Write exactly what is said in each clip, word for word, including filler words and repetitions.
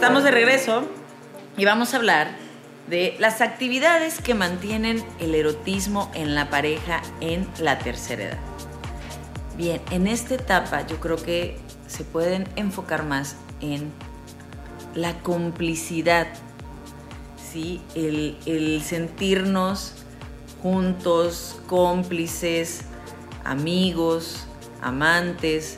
estamos de regreso y vamos a hablar de las actividades que mantienen el erotismo en la pareja en la tercera edad. Bien, en esta etapa yo creo que se pueden enfocar más en la complicidad, ¿sí? El, el sentirnos juntos, cómplices, amigos, amantes,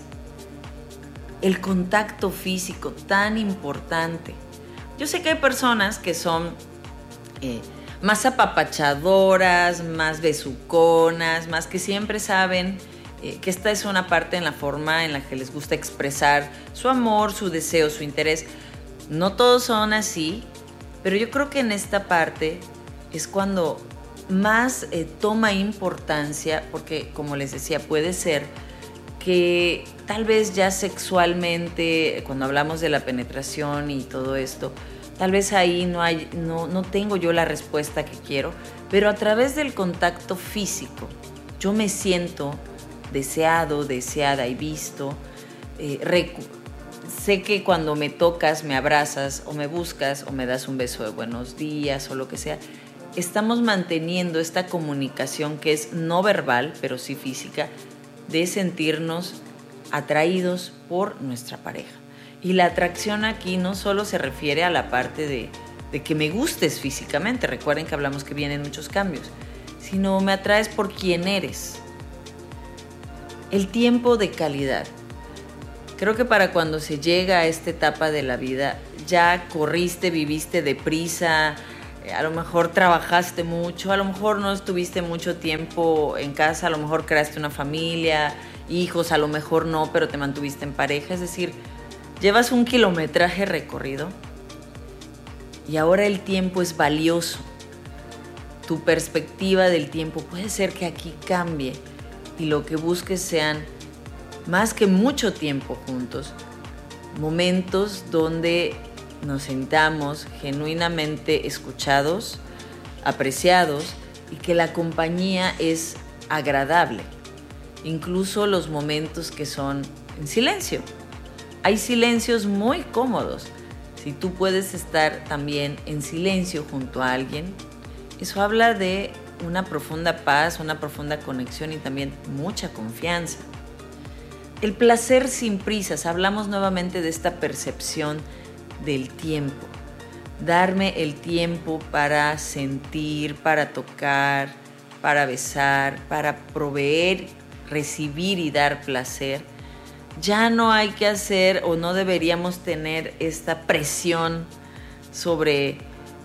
el contacto físico tan importante. Yo sé que hay personas que son eh, más apapachadoras, más besuconas, más que siempre saben eh, que esta es una parte en la forma en la que les gusta expresar su amor, su deseo, su interés. No todos son así, pero yo creo que en esta parte es cuando más eh, toma importancia, porque como les decía, puede ser que tal vez ya sexualmente, cuando hablamos de la penetración y todo esto, tal vez ahí no, hay, no, no tengo yo la respuesta que quiero, pero a través del contacto físico yo me siento deseado, deseada y visto. Eh, recu- sé que cuando me tocas, me abrazas o me buscas o me das un beso de buenos días o lo que sea, estamos manteniendo esta comunicación que es no verbal, pero sí física, de sentirnos atraídos por nuestra pareja. Y la atracción aquí no solo se refiere a la parte de, de que me gustes físicamente, recuerden que hablamos que vienen muchos cambios, sino me atraes por quién eres. El tiempo de calidad. Creo que para cuando se llega a esta etapa de la vida, ya corriste, viviste deprisa, a lo mejor trabajaste mucho, a lo mejor no estuviste mucho tiempo en casa, a lo mejor creaste una familia, hijos, a lo mejor no, pero te mantuviste en pareja. Es decir, llevas un kilometraje recorrido y ahora el tiempo es valioso. Tu perspectiva del tiempo puede ser que aquí cambie y lo que busques sean más que mucho tiempo juntos, momentos donde nos sintamos genuinamente escuchados, apreciados y que la compañía es agradable. Incluso los momentos que son en silencio. Hay silencios muy cómodos. Si tú puedes estar también en silencio junto a alguien, eso habla de una profunda paz, una profunda conexión y también mucha confianza. El placer sin prisas. Hablamos nuevamente de esta percepción del tiempo, darme el tiempo para sentir, para tocar, para besar, para proveer, recibir y dar placer. Ya no hay que hacer o no deberíamos tener esta presión sobre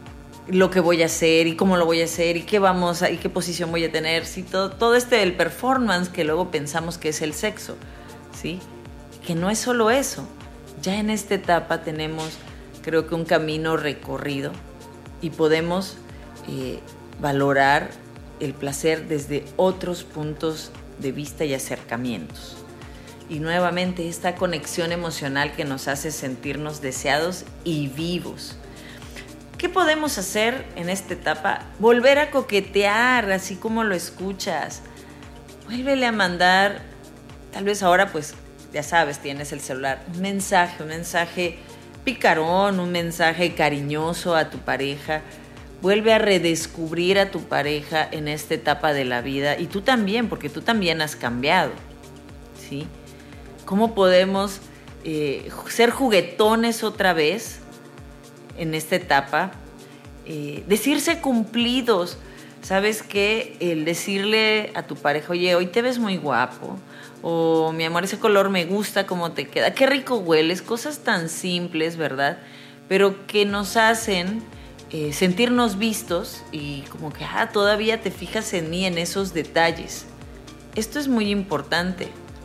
lo que voy a hacer y cómo lo voy a hacer y qué vamos a, y qué posición voy a tener, ¿sí? todo, todo este del performance que luego pensamos que es el sexo, ¿sí? Que no es solo eso. Ya en esta etapa tenemos, creo que un camino recorrido y podemos eh, valorar el placer desde otros puntos de vista y acercamientos. Y nuevamente esta conexión emocional que nos hace sentirnos deseados y vivos. ¿Qué podemos hacer en esta etapa? Volver a coquetear, así como lo escuchas. Vuélvele a mandar, tal vez ahora pues ya sabes, tienes el celular, un mensaje, un mensaje picarón, un mensaje cariñoso a tu pareja. Vuelve a redescubrir a tu pareja en esta etapa de la vida y tú también, porque tú también has cambiado, ¿sí? ¿Cómo podemos eh, ser juguetones otra vez en esta etapa? Eh, decirse cumplidos. ¿Sabes qué? El decirle a tu pareja, oye, hoy te ves muy guapo, o mi amor, ese color me gusta, cómo te queda, qué rico hueles, cosas tan simples, ¿verdad? Pero que nos hacen eh, sentirnos vistos y como que, ah, todavía te fijas en mí, en esos detalles. Esto es muy importante,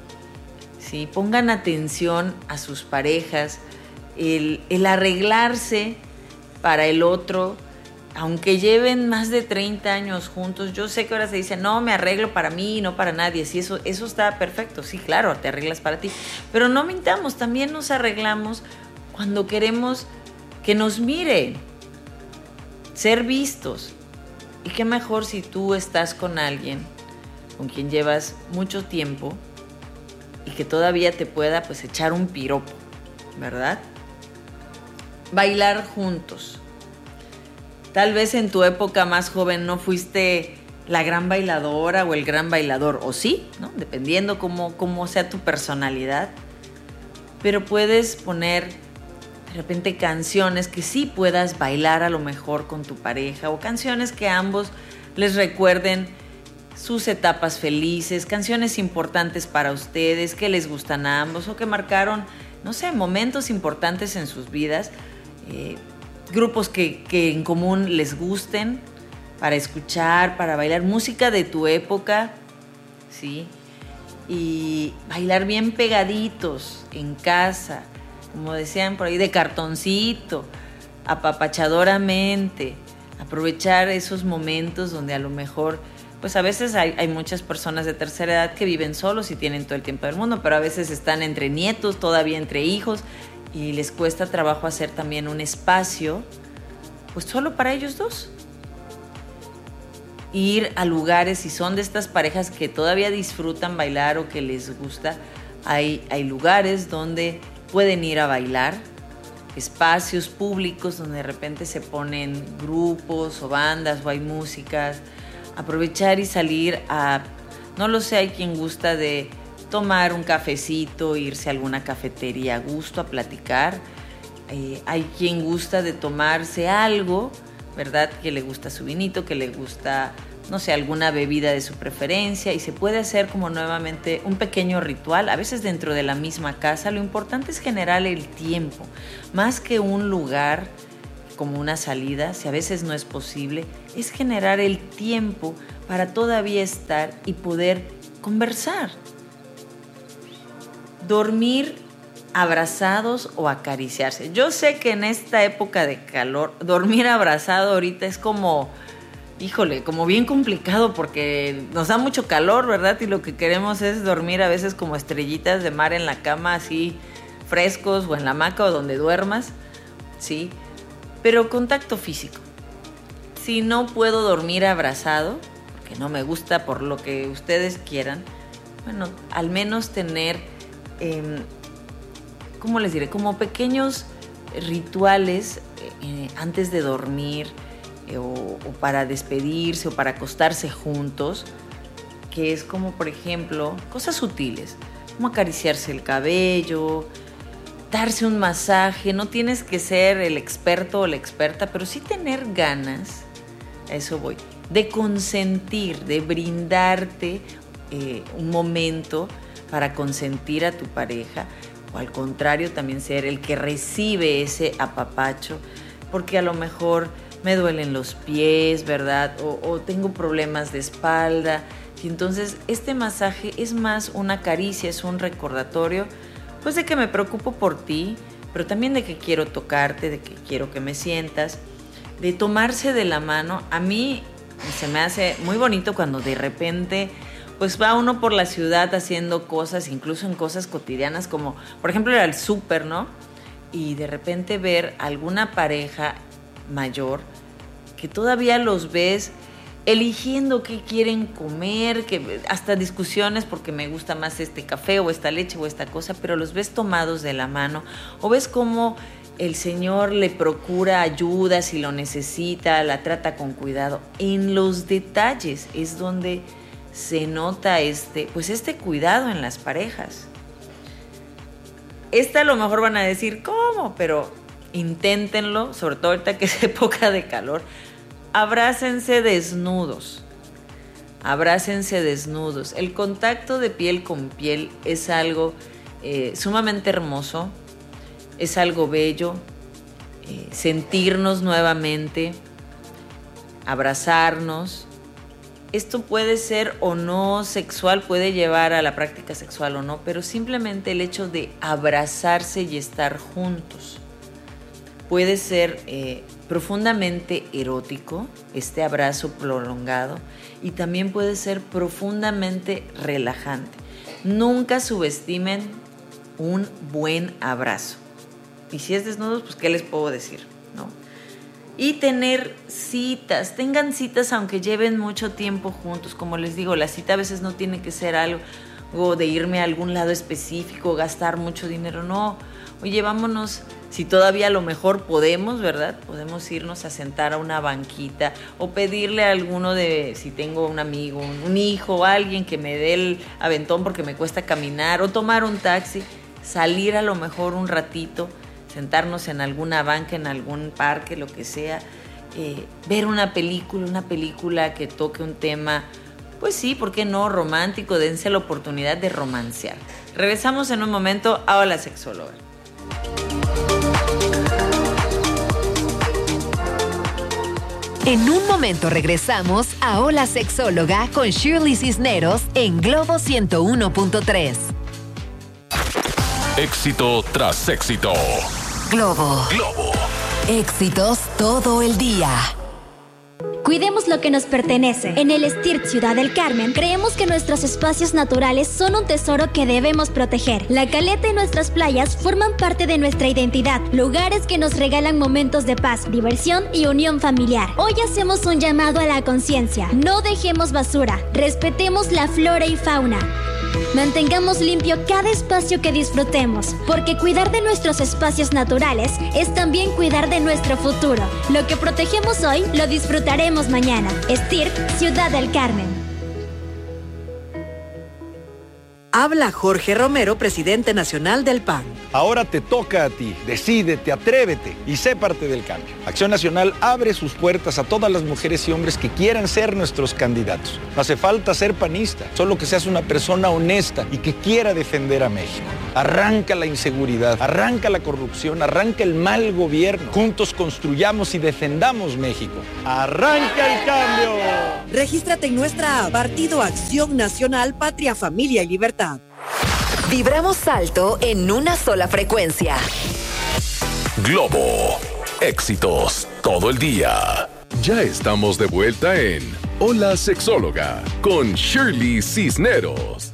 ¿sí? Pongan atención a sus parejas, el, el arreglarse para el otro. Aunque lleven más de treinta años juntos, yo sé que ahora se dice, no, me arreglo para mí, no para nadie. Sí, eso, eso está perfecto. Sí, claro, te arreglas para ti. Pero no mintamos, también nos arreglamos cuando queremos que nos miren, ser vistos. Y qué mejor si tú estás con alguien con quien llevas mucho tiempo y que todavía te pueda pues echar un piropo, ¿verdad? bailar juntos. Tal vez en tu época más joven no fuiste la gran bailadora o el gran bailador, o sí, ¿no? Dependiendo cómo, cómo sea tu personalidad. Pero puedes poner de repente canciones que sí puedas bailar a lo mejor con tu pareja, o canciones que a ambos les recuerden sus etapas felices, canciones importantes para ustedes, que les gustan a ambos o que marcaron, no sé, momentos importantes en sus vidas, eh, grupos que, que en común les gusten para escuchar, para bailar, música de tu época, ¿sí? Y bailar bien pegaditos en casa, como decían por ahí, de cartoncito, apapachadoramente, aprovechar esos momentos donde a lo mejor, pues a veces hay, hay muchas personas de tercera edad que viven solos y tienen todo el tiempo del mundo, pero a veces están entre nietos, todavía entre hijos, y les cuesta trabajo hacer también un espacio, pues solo para ellos dos. Ir a lugares, si son de estas parejas que todavía disfrutan bailar o que les gusta, hay, hay lugares donde pueden ir a bailar, espacios públicos donde de repente se ponen grupos o bandas o hay músicas. Aprovechar y salir a, no lo sé, hay quien gusta de tomar un cafecito, irse a alguna cafetería a gusto a platicar. Eh, hay quien gusta de tomarse algo, ¿verdad? Que le gusta su vinito, que le gusta, no sé, alguna bebida de su preferencia, y se puede hacer como nuevamente un pequeño ritual, a veces dentro de la misma casa. Lo importante es generar el tiempo, más que un lugar como una salida, si a veces no es posible, es generar el tiempo para todavía estar y poder conversar. Dormir abrazados o acariciarse. Yo sé que en esta época de calor, dormir abrazado ahorita es como, híjole, como bien complicado porque nos da mucho calor, ¿verdad? Y lo que queremos es dormir a veces como estrellitas de mar en la cama, así frescos, o en la hamaca o donde duermas, ¿sí? Pero contacto físico. Si no puedo dormir abrazado, porque no me gusta, por lo que ustedes quieran, bueno, al menos tener, eh, ¿cómo les diré? Como pequeños rituales eh, antes de dormir eh, o, o para despedirse o para acostarse juntos, que es como, por ejemplo, cosas sutiles, como acariciarse el cabello, darse un masaje. No tienes que ser el experto o la experta, pero sí tener ganas, a eso voy, de consentir, de brindarte eh, un momento para consentir a tu pareja, o al contrario también ser el que recibe ese apapacho, porque a lo mejor me duelen los pies, ¿verdad? O, o tengo problemas de espalda, y entonces este masaje es más una caricia, es un recordatorio, pues de que me preocupo por ti, pero también de que quiero tocarte, de que quiero que me sientas, de tomarse de la mano. A mí se me hace muy bonito cuando de repente pues va uno por la ciudad haciendo cosas, incluso en cosas cotidianas, como por ejemplo ir al súper, ¿no? Y de repente ver alguna pareja mayor que todavía los ves eligiendo qué quieren comer, que hasta discusiones porque me gusta más este café o esta leche o esta cosa, pero los ves tomados de la mano, o ves cómo el Señor le procura ayuda si lo necesita, la trata con cuidado. En los detalles es donde se nota este, pues este cuidado en las parejas. Esta a lo mejor van a decir, ¿cómo? Pero inténtenlo, sobre todo ahorita que es época de calor. Abrácense desnudos, abrácense desnudos. El contacto de piel con piel es algo eh, sumamente hermoso, es algo bello. Eh, sentirnos nuevamente, abrazarnos. Esto puede ser o no sexual, puede llevar a la práctica sexual o no, pero simplemente el hecho de abrazarse y estar juntos puede ser eh, profundamente erótico, este abrazo prolongado, y también puede ser profundamente relajante. Nunca subestimen un buen abrazo. Y si es desnudos, pues ¿qué les puedo decir? ¿No? Y tener citas, tengan citas aunque lleven mucho tiempo juntos. Como les digo, la cita a veces no tiene que ser algo de irme a algún lado específico, gastar mucho dinero, no. oye, vámonos, si todavía a lo mejor podemos, ¿verdad? Podemos irnos a sentar a una banquita o pedirle a alguno de, si tengo un amigo, un, un hijo o alguien que me dé el aventón porque me cuesta caminar, o tomar un taxi, salir a lo mejor un ratito, sentarnos en alguna banca, en algún parque, lo que sea, eh, ver una película, una película que toque un tema, pues sí, ¿por qué no? Romántico, dense la oportunidad de romancear. Regresamos en un momento a Hola Sexóloga. En un momento regresamos a Hola Sexóloga con Shirley Cisneros en Globo ciento uno punto tres. Éxito tras éxito. Globo. Globo. Éxitos todo el día. Cuidemos lo que nos pertenece. En el STIRT Ciudad del Carmen, creemos que nuestros espacios naturales son un tesoro que debemos proteger. La caleta y nuestras playas forman parte de nuestra identidad, lugares que nos regalan momentos de paz, diversión y unión familiar. Hoy hacemos un llamado a la conciencia. No dejemos basura, respetemos la flora y fauna. Mantengamos limpio cada espacio que disfrutemos, porque cuidar de nuestros espacios naturales es también cuidar de nuestro futuro. Lo que protegemos hoy, lo disfrutaremos mañana. STIRT, Ciudad del Carmen. Habla Jorge Romero, presidente nacional del P A N. Ahora te toca a ti. Decídete, atrévete y sé parte del cambio. Acción Nacional abre sus puertas a todas las mujeres y hombres que quieran ser nuestros candidatos. No hace falta ser panista, solo que seas una persona honesta y que quiera defender a México. Arranca la inseguridad, arranca la corrupción, arranca el mal gobierno. Juntos construyamos y defendamos México. ¡Arranca el cambio! Regístrate en nuestra app Partido Acción Nacional, Patria, Familia y Libertad. Vibramos alto en una sola frecuencia. Globo. Éxitos todo el día. Ya estamos de vuelta en Hola Sexóloga con Shirley Cisneros.